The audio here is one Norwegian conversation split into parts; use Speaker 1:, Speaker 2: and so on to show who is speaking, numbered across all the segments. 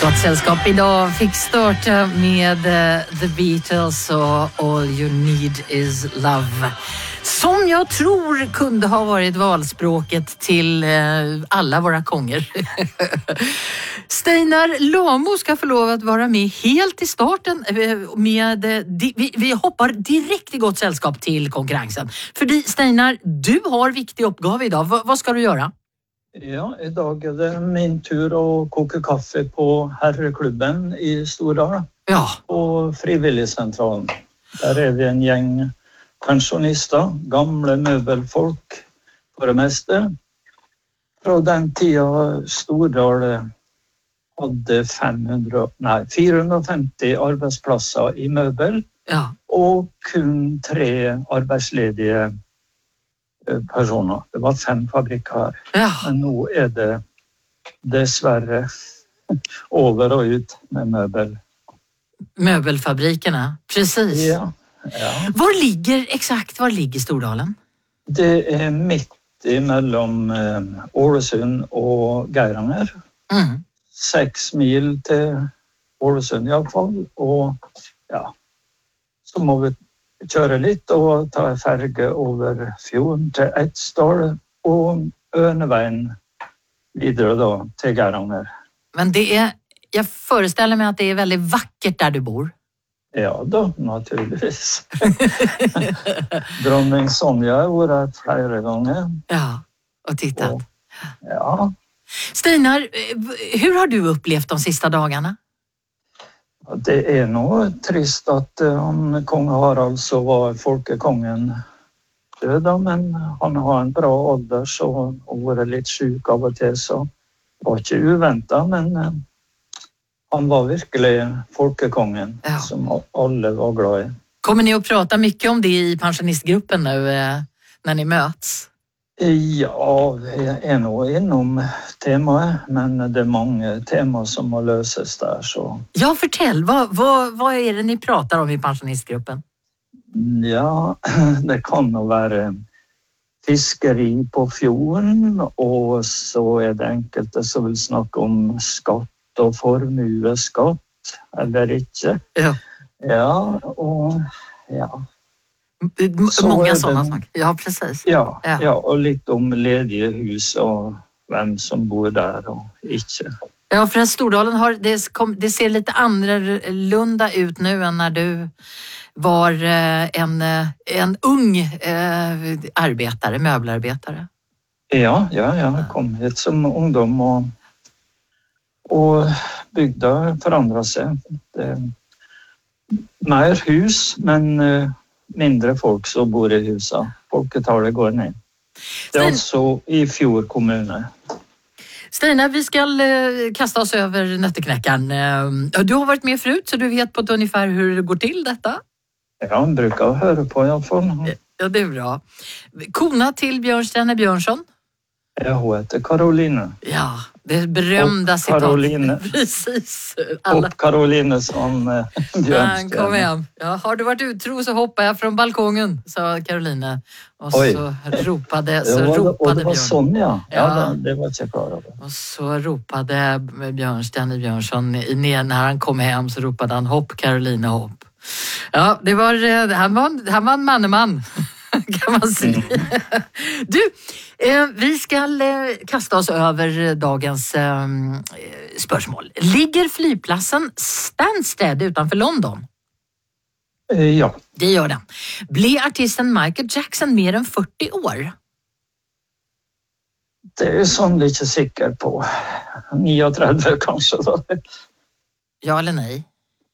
Speaker 1: Gott sällskap idag fick starta med The Beatles och All You Need Is Love. Som jag tror kunde ha varit valspråket till alla våra konger. Steinar Lamo ska få lov att vara med helt i starten. Vi hoppar direkt i gott sällskap till konkurrensen. För Steinar, du har viktig uppgave idag. Vad ska du göra?
Speaker 2: Ja, idag är det min tur att koka kaffe på herreklubben i Stordal.
Speaker 1: Ja.
Speaker 2: På frivilligcentralen. Där är vi en gäng pensionister, gamla möbelfolk för det mesta. Från den tiden Stordal hade 450 arbetsplatser i möbel.
Speaker 1: Ja.
Speaker 2: Och kun 3 arbetslediga personer. Det var 5 fabriker här.
Speaker 1: Ja.
Speaker 2: Men nu är det dessvärre över och ut med möbel.
Speaker 1: Möbelfabrikerna, precis.
Speaker 2: Ja.
Speaker 1: Var ligger Stordalen?
Speaker 2: Det är mitt emellan Ålesund och Geiranger. 6 mil till Ålesund i alla fall. Och ja, så må vi köra lite och ta färge över fjorden till Ettsdal och Örneveien vidare då till Geiranger.
Speaker 1: Men jag föreställer mig att det är väldigt vackert där du bor.
Speaker 2: Ja då, naturligtvis. Dronning Sonja har varit flera gånger.
Speaker 1: Ja, och tittat.
Speaker 2: Ja.
Speaker 1: Steinar, hur har du upplevt de sista dagarna?
Speaker 2: Det är nog trist att kung Harald så var folkekongen död, men han har en bra ålder så och var lite sjuk av och till så var inte oväntat, men han var verkligen folkekongen som alla var glada i.
Speaker 1: Kommer ni att prata mycket om det i pensionistgruppen nu när ni möts?
Speaker 2: Ja, vi är nog inom temat, men det är många teman som har löses där. Så.
Speaker 1: Ja, förtäll. Vad är det ni pratar om i pensionistgruppen?
Speaker 2: Ja, det kan nog vara fiskeri på fjorden och så är det enkelt så vill snacka om skatt och formueskatt eller inte.
Speaker 1: Ja.
Speaker 2: Ja, och ja.
Speaker 1: Många sådana saker. Ja, precis.
Speaker 2: Ja, och lite om lediga hus och vem som bor där och inte.
Speaker 1: Ja, för Stordalen det ser lite annorlunda ut nu än när du var en ung möbelarbetare.
Speaker 2: Ja, jag kom hit som ungdom och byggda förändrar sig. Mer hus, men mindre folk som bor i huset. Folketalet går ner. Det är alltså i fjol kommuner.
Speaker 1: Steinar, vi ska kasta oss över nötteknäckaren. Du har varit med förut så du vet på ett ungefär hur det går till detta.
Speaker 2: Ja, jag brukar höra på i alla fall.
Speaker 1: Ja, det är bra. Kona till Björnstjerne Björnsson?
Speaker 2: Jag heter Caroline.
Speaker 1: Ja, det berömda citatet.
Speaker 2: Caroline.
Speaker 1: Precis.
Speaker 2: Och Caroline som Björnstjerne.
Speaker 1: Kom igen. Ja, har du varit utro så hoppar jag från balkongen, sa Caroline. Och så ropade
Speaker 2: det var sån,
Speaker 1: ja.
Speaker 2: Det var inte klar av det.
Speaker 1: Och så ropade Björnstjerne Björnsson när han kom hem så ropade han hopp Caroline hopp. Ja, det var han var en manneman. Kan man säga. Du, vi ska kasta oss över dagens spörsmål. Ligger flygplatsen Stansted utanför London?
Speaker 2: Ja.
Speaker 1: Det gör den. Blev artisten Michael Jackson mer än 40 år?
Speaker 2: Det är sån lite säker på. 39 kanske då.
Speaker 1: Ja eller nej?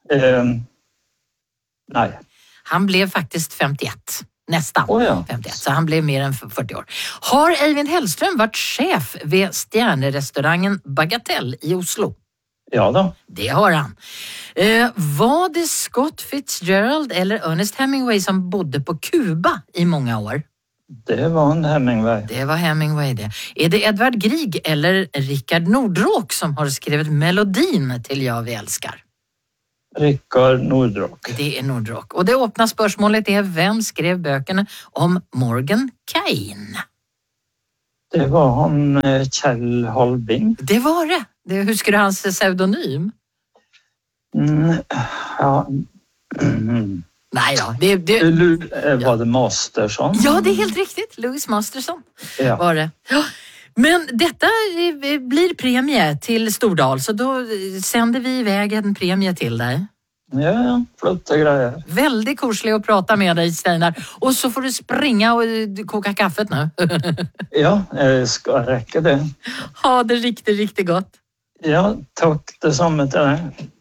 Speaker 2: Nej.
Speaker 1: Han blev faktiskt 51. Nästan 51, så han blev mer än 40 år. Har Eivind Hellström varit chef vid stjärnerestaurangen Bagatelle i Oslo?
Speaker 2: Ja då.
Speaker 1: Det har han. Var det Scott Fitzgerald eller Ernest Hemingway som bodde på Kuba i många år?
Speaker 2: Det var en Hemingway.
Speaker 1: Det var Hemingway det. Är det Edvard Grieg eller Rickard Nordrock som har skrivit melodin till Jag vi älskar?
Speaker 2: Rickard Nordrock.
Speaker 1: Det är Nordrock. Och det öppna spörsmålet är vem skrev böckerna om Morgan Cain?
Speaker 2: Det var han Kjell Halbing.
Speaker 1: Det var det. Hur skrev hans pseudonym?
Speaker 2: Ja.
Speaker 1: Nej då.
Speaker 2: Var det Masterson?
Speaker 1: Ja, det är helt riktigt. Louis Masterson var det. Ja. Men detta blir premie till Stordal, så då sänder vi iväg en premie till dig.
Speaker 2: Ja, flotta grejer.
Speaker 1: Väldigt korslig att prata med dig, Steinar. Och så får du springa och koka kaffet nu.
Speaker 2: Ja, ska räcka det.
Speaker 1: Ha det riktigt, riktigt gott.
Speaker 2: Ja, tack detsamma till dig.